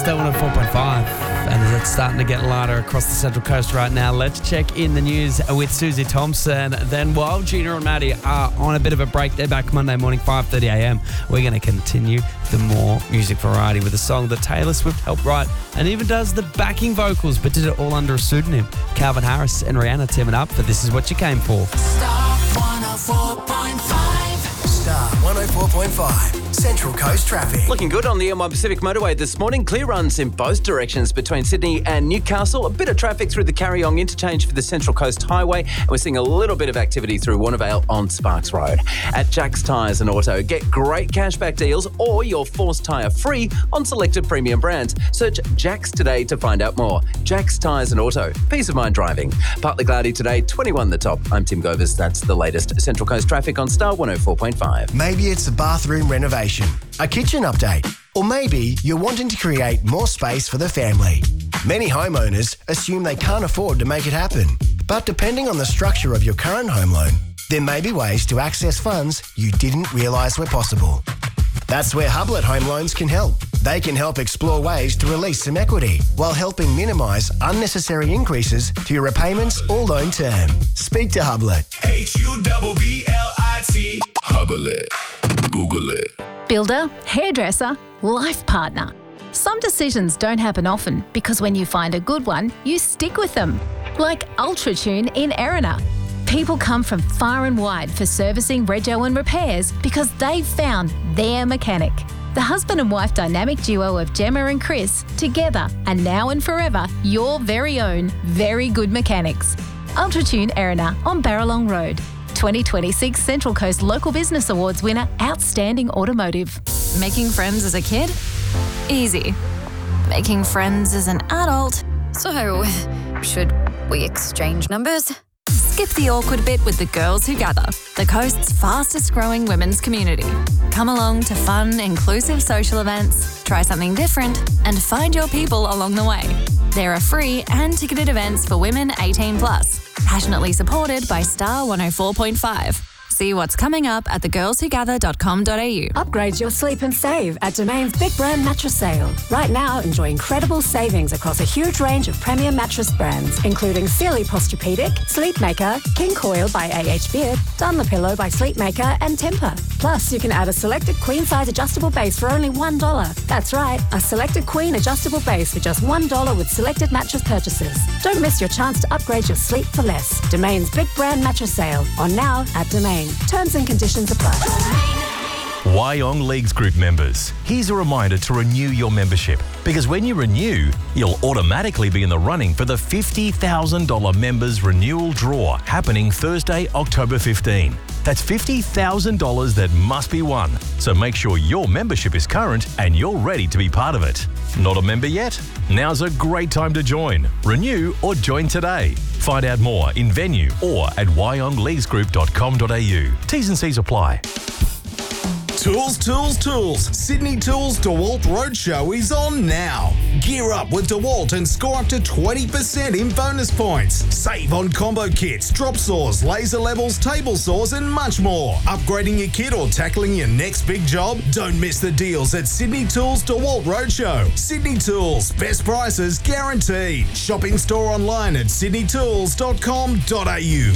Still 104.5, and it's starting to get lighter across the Central Coast right now. Let's check in the news with Susie Thompson. Then while Gina and Maddie are on a bit of a break, they're back Monday morning, 5:30 a.m. We're going to continue the more music variety with a song that Taylor Swift helped write and even does the backing vocals, but did it all under a pseudonym. Calvin Harris and Rihanna teaming up for This Is What You Came For. Star 104.5. Star 104.5, Central Coast traffic. Looking good on the M1 Pacific Motorway this morning. Clear runs in both directions between Sydney and Newcastle. A bit of traffic through the Carryong interchange for the Central Coast Highway. And we're seeing a little bit of activity through Warnervale on Sparks Road. At Jack's Tyres and Auto, get great cashback deals or your forced tyre free on selected premium brands. Search Jack's today to find out more. Jack's Tyres and Auto. Peace of mind driving. Partly cloudy today, 21 the top. I'm Tim Govers. That's the latest Central Coast traffic on Star 104.5. Maybe it's a bathroom renovation, a kitchen update, or maybe you're wanting to create more space for the family. Many homeowners assume they can't afford to make it happen. But depending on the structure of your current home loan, there may be ways to access funds you didn't realise were possible. That's where Hublet Home Loans can help. They can help explore ways to release some equity while helping minimise unnecessary increases to your repayments or loan term. Speak to Hublet. HUBBLIT. Hublet. Google it. Builder, hairdresser, life partner. Some decisions don't happen often because when you find a good one, you stick with them. Like UltraTune in Erina. People come from far and wide for servicing, rego and repairs because they've found their mechanic. The husband and wife dynamic duo of Gemma and Chris, together and now and forever, your very own very good mechanics. UltraTune Erina on Barralong Road. 2026 Central Coast Local Business Awards winner, Outstanding Automotive. Making friends as a kid? Easy. Making friends as an adult? So, should we exchange numbers? Skip the awkward bit with the Girls Who Gather, the coast's fastest growing women's community. Come along to fun, inclusive social events, try something different, and find your people along the way. There are free and ticketed events for women 18 plus, passionately supported by Star 104.5. See what's coming up at thegirlswhogather.com.au. Upgrade your sleep and save at Domain's Big Brand Mattress Sale. Right now, enjoy incredible savings across a huge range of premium mattress brands, including Sealy Posturepedic, Sleepmaker, King Coil by AH Beard, Dunlopillow by Sleepmaker, and Tempur. Plus, you can add a selected queen-size adjustable base for only $1. That's right, a selected queen adjustable base for just $1 with selected mattress purchases. Don't miss your chance to upgrade your sleep for less. Domain's Big Brand Mattress Sale, on now at Domain. Terms and conditions apply. Wyong Leagues Group members, here's a reminder to renew your membership, because when you renew, you'll automatically be in the running for the $50,000 members renewal draw happening Thursday, October 15. That's $50,000 that must be won. So make sure your membership is current and you're ready to be part of it. Not a member yet? Now's a great time to join. Renew or join today. Find out more in venue or at wyongleaguesgroup.com.au. T's and C's apply. Tools, tools, tools. Sydney Tools DeWalt Roadshow is on now. Gear up with DeWalt and score up to 20% in bonus points. Save on combo kits, drop saws, laser levels, table saws, and much more. Upgrading your kit or tackling your next big job? Don't miss the deals at Sydney Tools DeWalt Roadshow. Sydney Tools, best prices guaranteed. Shopping store online at sydneytools.com.au.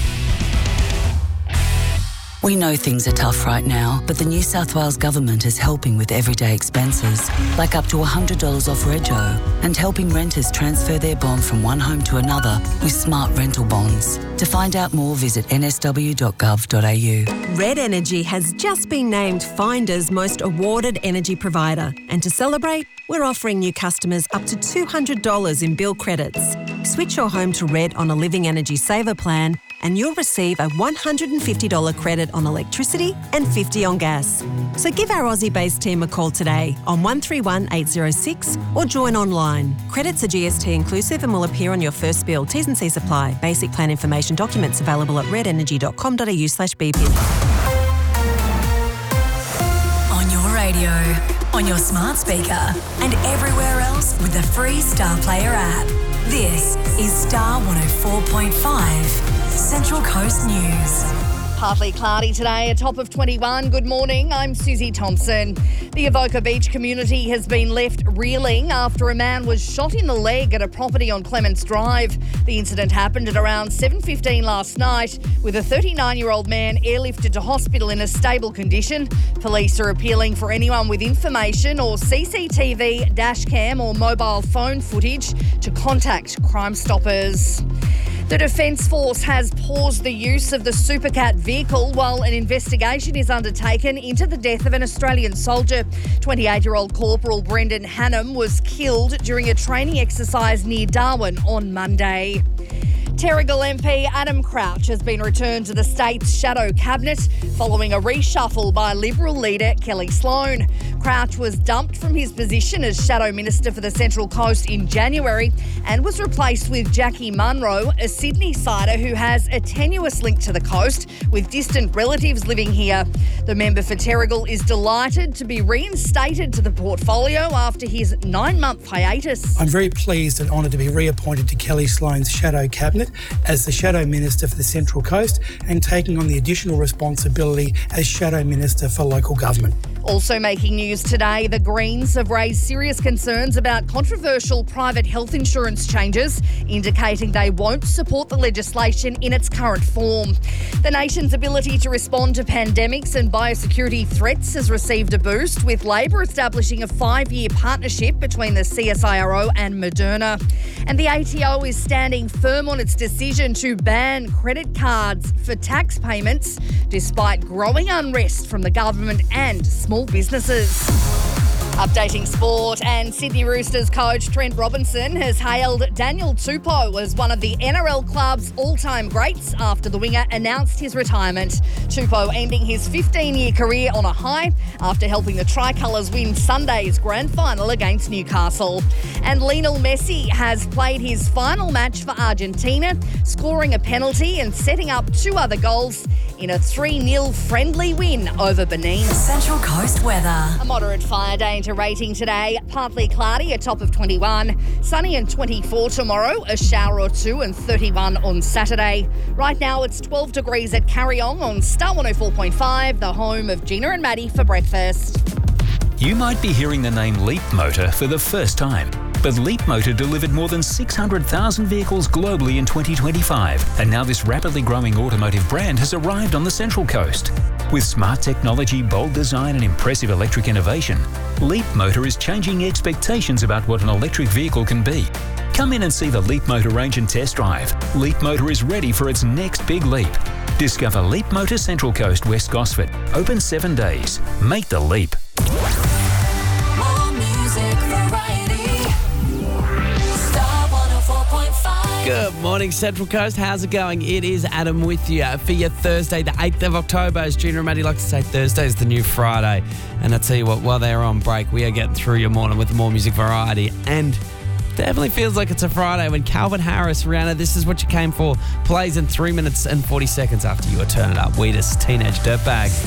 We know things are tough right now, but the New South Wales Government is helping with everyday expenses, like up to $100 off rego, and helping renters transfer their bond from one home to another with smart rental bonds. To find out more, visit nsw.gov.au. Red Energy has just been named Finder's most awarded energy provider, and to celebrate, we're offering new customers up to $200 in bill credits. Switch your home to Red on a Living Energy Saver plan, and you'll receive a $150 credit on electricity and $50 on gas. So give our Aussie-based team a call today on 131 806 or join online. Credits are GST inclusive and will appear on your first bill. T's and C's apply. Basic plan information documents available at redenergy.com.au/BPIN. On your radio, on your smart speaker, and everywhere else with the free Star Player app. This is Star 104.5, Central Coast News. Partly cloudy today, a top of 21. Good morning, I'm Susie Thompson. The Avoca Beach community has been left reeling after a man was shot in the leg at a property on Clements Drive. The incident happened at around 7:15 last night, with a 39-year-old man airlifted to hospital in a stable condition. Police are appealing for anyone with information or CCTV, dashcam or mobile phone footage to contact Crime Stoppers. The Defence Force has paused the use of the Supercat vehicle while an investigation is undertaken into the death of an Australian soldier. 28-year-old Corporal Brendan Hannam was killed during a training exercise near Darwin on Monday. Terrigal MP Adam Crouch has been returned to the state's shadow cabinet following a reshuffle by Liberal leader Kelly Sloan. Crouch was dumped from his position as Shadow Minister for the Central Coast in January and was replaced with Jackie Munro, a Sydney-sider who has a tenuous link to the coast with distant relatives living here. The member for Terrigal is delighted to be reinstated to the portfolio after his 9-month hiatus. I'm very pleased and honoured to be reappointed to Kelly Sloan's Shadow Cabinet as the Shadow Minister for the Central Coast and taking on the additional responsibility as Shadow Minister for Local Government. Also making news today, the Greens have raised serious concerns about controversial private health insurance changes, indicating they won't support the legislation in its current form. The nation's ability to respond to pandemics and biosecurity threats has received a boost, with Labor establishing a 5-year partnership between the CSIRO and Moderna. And the ATO is standing firm on its decision to ban credit cards for tax payments, despite growing unrest from the government and small businesses. Updating sport, and Sydney Roosters coach Trent Robinson has hailed Daniel Tupou as one of the NRL club's all-time greats after the winger announced his retirement. Tupou ending his 15-year career on a high after helping the Tricolours win Sunday's grand final against Newcastle. And Lionel Messi has played his final match for Argentina, scoring a penalty and setting up 2 other goals in a 3-0 friendly win over Benin. Central Coast weather. A moderate fire danger rating today, partly cloudy, a top of 21. Sunny and 24 tomorrow, a shower or 2 and 31 on Saturday. Right now it's 12 degrees at Carryong on Star 104.5, the home of Gina and Maddie for breakfast. You might be hearing the name Leap Motor for the first time. But Leap Motor delivered more than 600,000 vehicles globally in 2025. And now this rapidly growing automotive brand has arrived on the Central Coast. With smart technology, bold design and impressive electric innovation, Leap Motor is changing expectations about what an electric vehicle can be. Come in and see the Leap Motor range and test drive. Leap Motor is ready for its next big leap. Discover Leap Motor Central Coast, West Gosford. Open 7 days. Make the leap. More music variety. Star 104.5. Good morning, Central Coast. How's it going? It is Adam with you for your Thursday, the 8th of October. As Gina and Maddie like to say, Thursday is the new Friday. And I tell you what, while they're on break, we are getting through your morning with more music variety. And definitely feels like it's a Friday when Calvin Harris, Rihanna, This Is What You Came For, plays in 3 minutes and 40 seconds after you turn it up. Wheatus, Teenage Dirtbag.